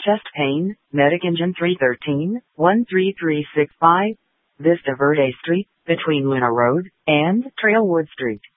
chest pain, Medic Engine 313, 13365, Vista Verde Street, between Luna Road and Trailwood Street.